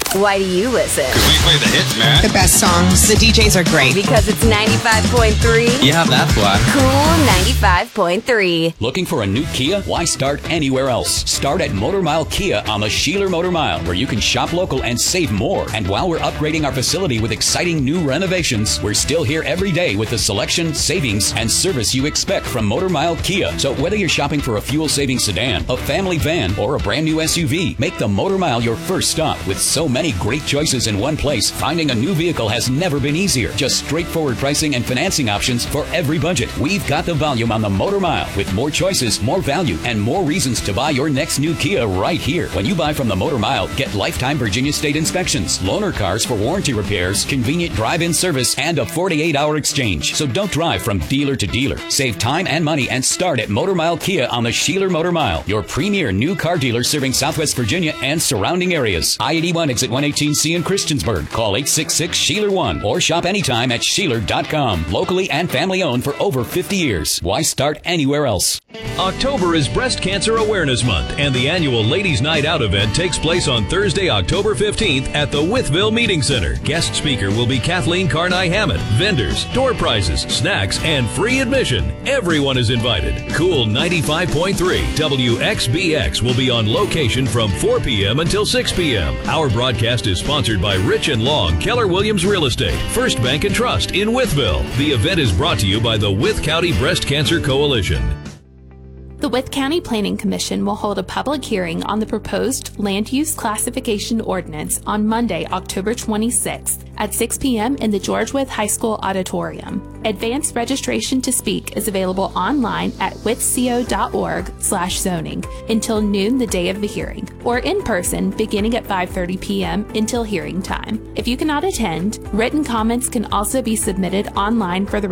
Why do you listen? Because we play the hits, man. The best songs. The DJs are great. Because it's 95.3. Yeah, that's why. Cool 95.3. Looking for a new Kia? Why start anywhere else? Start at Motor Mile Kia on the Sheeler Motor Mile, where you can shop local and save more. And while we're upgrading our facility with exciting new renovations, we're still here every day with the selection, savings, and service you expect from Motor Mile Kia. So whether you're shopping for a fuel-saving sedan, a family van, or a brand new SUV, make the Motor Mile your first stop. With so many great choices in one place, finding a new vehicle has never been easier. Just straightforward pricing and financing options for every budget. We've got the volume on the Motor Mile, with more choices, more value, and more reasons to buy your next new Kia right here. When you buy from the Motor Mile, get lifetime Virginia State inspections, loaner cars for warranty repairs, convenient drive-in service, and a 48-hour exchange. So don't drive from dealer to dealer. Save time and money and start at Motor Mile Kia on the Sheeler Motor Mile, your premier new car dealer serving Southwest Virginia and surrounding areas. I-81 exit 118C in Christiansburg. Call 866-SHEELER1 or shop anytime at Sheeler.com. Locally and family owned for over 50 years. Why start anywhere else? October is Breast Cancer Awareness Month, and the annual Ladies Night Out event takes place on Thursday, October 15th at the Wytheville Meeting Center. Guest speaker will be Kathleen Carney-Hammond. Vendors, door prizes, snacks, and free admission. Everyone is invited. Cool 95.3 WXBX will be on location from 4 p.m. until 6 p.m. Our broadcast is sponsored by Rich and Long, Keller Williams Real Estate, First Bank and Trust in Wytheville. The event is brought to you by the Wythe County Breast Cancer Coalition. The Wythe County Planning Commission will hold a public hearing on the proposed Land Use Classification Ordinance on Monday, October 26th at 6 p.m. in the George Wythe High School Auditorium. Advanced registration to speak is available online at wythco.org/zoning until noon the day of the hearing, or in person beginning at 5:30 p.m. until hearing time. If you cannot attend, written comments can also be submitted online for the